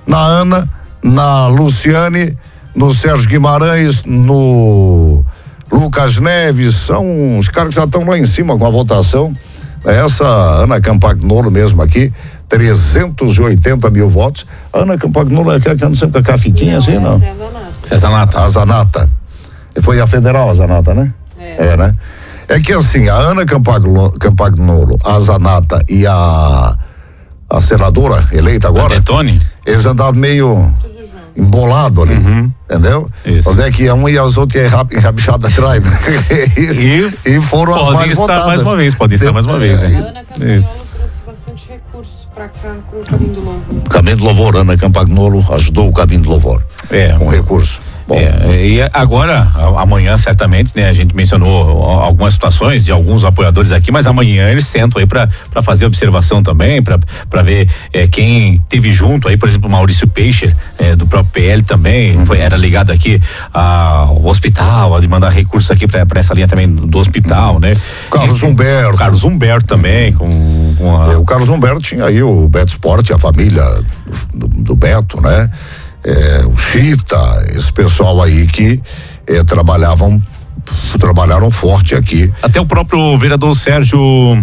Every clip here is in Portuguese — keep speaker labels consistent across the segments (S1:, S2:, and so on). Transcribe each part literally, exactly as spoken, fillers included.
S1: na Ana, na Luciane, no Sérgio Guimarães, no Lucas Neves, são os caras que já estão lá em cima com a votação. Essa Ana Campagnolo mesmo aqui, trezentos e oitenta mil votos. A Ana Campagnolo é aquela que anda sempre com a cafiquinha assim, não?
S2: É a Zanata.
S1: A Zanata. A Zanata. Foi a federal, a Zanata, né? É. É, né? É que assim, a Ana Campagnolo, Campagnolo, a Zanata e a a senadora eleita agora,
S3: a Detone,
S1: eles andavam meio embolado ali, uhum. Entendeu? Isso. Onde é que é um e as outras é enrabichadas atrás, né?
S3: e,
S1: e foram as mais
S3: estar
S1: votadas.
S3: mais uma vez, pode estar mais uma vez,
S2: é,
S3: hein?
S2: A Ana Campagnolo trouxe bastante recursos pra cá, pro Caminho do Louvor.
S1: Caminho do Louvor, Ana Campagnolo ajudou o Caminho do Louvor.
S3: É.
S1: Com recurso. Bom.
S3: É, e agora, amanhã certamente, né, a gente mencionou algumas situações de alguns apoiadores aqui, mas amanhã eles sentam aí para fazer observação também, para ver é, quem teve junto aí, por exemplo, Maurício Peixe, é, do próprio P L também, uhum. foi, era ligado aqui ao hospital, a de mandar recursos aqui para essa linha também do hospital, né?
S1: Carlos
S3: e,
S1: Humberto.
S3: Carlos Humberto também, com, com a...
S1: é, o Carlos Humberto tinha aí o Beto Sport, a família do, do Beto, né? É, o Chita, esse pessoal aí que é, trabalhavam, trabalharam forte aqui.
S3: Até o próprio vereador Sérgio, o,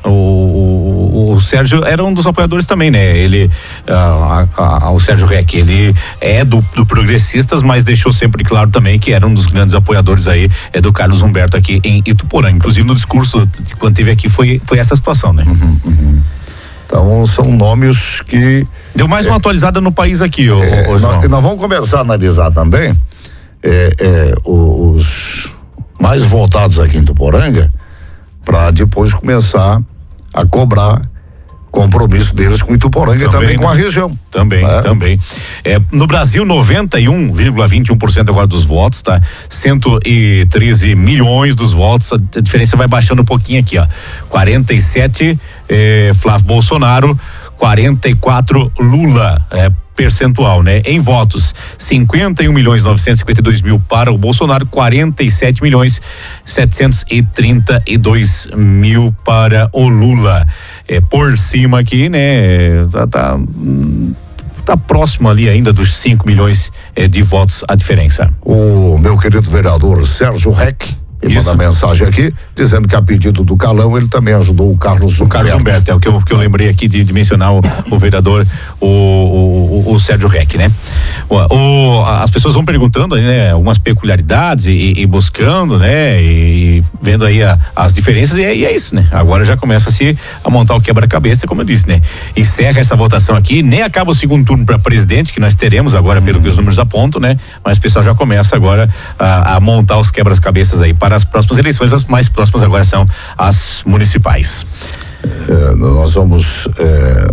S3: o, o Sérgio era um dos apoiadores também, né? Ele, a, a, a, o Sérgio Reck, ele é do, do Progressistas, mas deixou sempre claro também que era um dos grandes apoiadores aí é, do Carlos Humberto aqui em Ituporã. Inclusive no discurso quando teve aqui foi, foi essa situação, né?
S1: Uhum, uhum. Então são nomes que...
S3: Deu mais uma é, atualizada no país aqui, ô,
S1: é,
S3: ô,
S1: nós, nós vamos começar a analisar também é, é, os mais votados aqui em Ituporanga, para depois começar a cobrar compromisso deles com Ituporanga e também, também com a região.
S3: Também, é. também. É, no Brasil, noventa e um vírgula vinte e um por cento agora dos votos, tá? cento e treze milhões dos votos, a diferença vai baixando um pouquinho aqui, ó. quarenta e sete eh, Flávio Bolsonaro, quarenta e quatro Lula, é, percentual, né? Em votos, cinquenta e um milhões novecentos e cinquenta e dois mil para o Bolsonaro, quarenta e sete milhões setecentos e trinta e dois mil para o Lula. É, por cima aqui, né? Tá, tá, tá próximo ali ainda dos cinco milhões é, de votos a diferença.
S1: O meu querido vereador Sérgio Reck e manda mensagem aqui, dizendo que a pedido do Calão, ele também ajudou o Carlos Humberto. O
S3: Carlos Humberto, é o que eu, que eu lembrei aqui de, de mencionar o, o vereador, o, o, o Sérgio Reck, né? O, o, as pessoas vão perguntando, né, algumas peculiaridades e, e buscando, né, e vendo aí a, as diferenças, e é, e é isso, né? Agora já começa-se a montar o quebra-cabeça, como eu disse, né? Encerra essa votação aqui, nem acaba o segundo turno para presidente, que nós teremos agora, pelo que os números apontam, né? Mas o pessoal já começa agora a, a montar os quebra-cabeças aí para as próximas eleições. As mais próximas agora são as municipais.
S1: É, nós vamos é,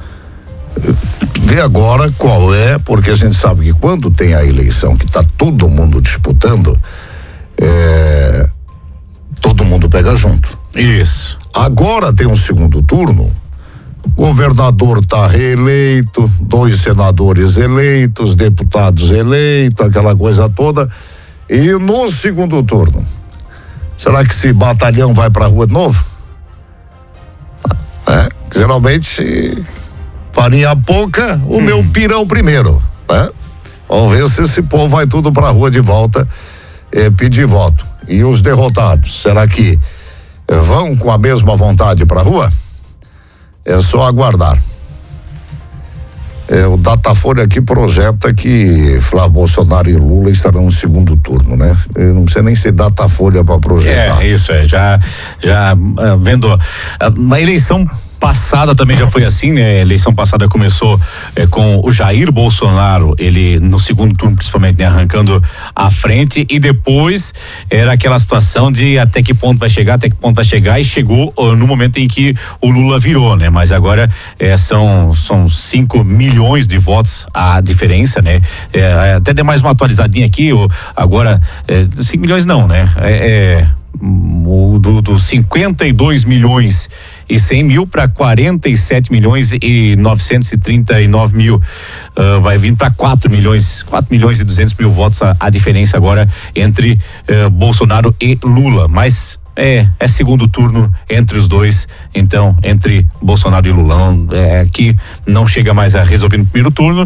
S1: ver agora qual é, porque a gente sabe que quando tem a eleição que está todo mundo disputando, é, todo mundo pega junto.
S3: Isso.
S1: Agora tem um segundo turno, o governador está reeleito, dois senadores eleitos, deputados eleitos, aquela coisa toda, e no segundo turno, será que esse batalhão vai pra rua de novo? É, geralmente, farinha pouca, o hum. meu pirão primeiro, né? Vamos ver se esse povo vai tudo pra rua de volta eh, pedir voto. E os derrotados, será que eh, vão com a mesma vontade pra rua? É só aguardar. É, o Datafolha aqui projeta que Flávio Bolsonaro e Lula estarão no segundo turno, né? Eu não precisa nem ser Datafolha para projetar.
S3: É, isso é, já, já uh, vendo uh, uma eleição passada também já foi assim, né? A eleição passada começou eh, com o Jair Bolsonaro, ele no segundo turno principalmente, né, arrancando à frente, e depois era aquela situação de até que ponto vai chegar, até que ponto vai chegar, e chegou uh, no momento em que o Lula virou, né? Mas agora eh, são são cinco milhões de votos a diferença, né? Eh, até dei mais uma atualizadinha aqui, o, agora eh, cinco milhões não, né? É, é o do, do cinquenta e dois milhões e cem mil para quarenta e sete milhões e novecentos e trinta e nove mil, uh, vai vir para quatro milhões, quatro milhões e duzentos mil votos a, a diferença agora entre uh, Bolsonaro e Lula, mas é, é segundo turno entre os dois, então entre Bolsonaro e Lula, não, é que não chega mais a resolver no primeiro turno.